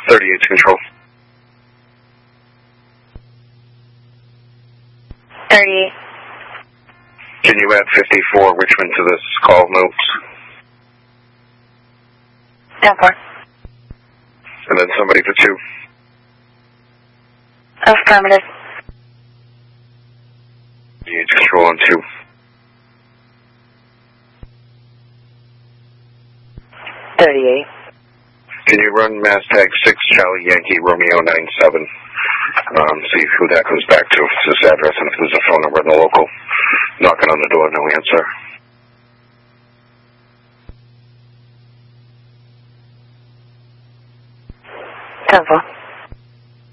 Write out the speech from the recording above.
38 to control. 38. Can you add 54 Richmond to this call notes? 10-4. And then somebody for 2. Affirmative. 38 to control on 2. 38. Can you run Mass Tag 6 Charlie Yankee Romeo 97? See who that goes back to. It's this address, and if there's a phone number in the local. Knocking on the door, no answer. 10-4.